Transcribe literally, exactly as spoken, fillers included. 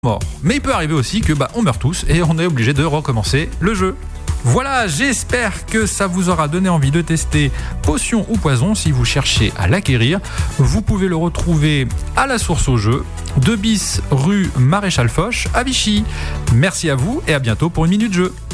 mort. Mais il peut arriver aussi que bah, on meurt tous et on est obligé de recommencer le jeu. Voilà, j'espère que ça vous aura donné envie de tester Potion ou Poison si vous cherchez à l'acquérir. Vous pouvez le retrouver à la source au jeu, deux bis rue Maréchal Foch à Vichy. Merci à vous et à bientôt pour une minute jeu.